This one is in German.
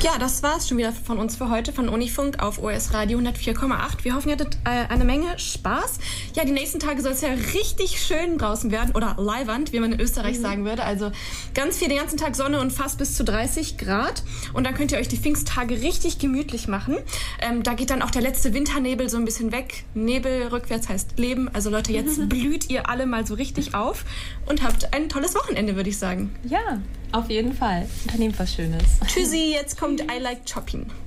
Ja, das war's schon wieder von uns für heute, von Unifunk auf ORS Radio 104,8. Wir hoffen, ihr hattet eine Menge Spaß. Ja, die nächsten Tage soll es ja richtig schön draußen werden oder leiwand, wie man in Österreich sagen würde. Also ganz viel, den ganzen Tag Sonne und fast bis zu 30 Grad. Und dann könnt ihr euch die Pfingsttage richtig gemütlich machen. Da geht dann auch der letzte Winternebel so ein bisschen weg. Nebel rückwärts heißt Leben. Also Leute, jetzt blüht ihr alle mal so richtig auf und habt ein tolles Wochenende, würde ich sagen. Ja, auf jeden Fall. Unternehmt was Schönes. Tschüssi, jetzt kommt I Like Shopping.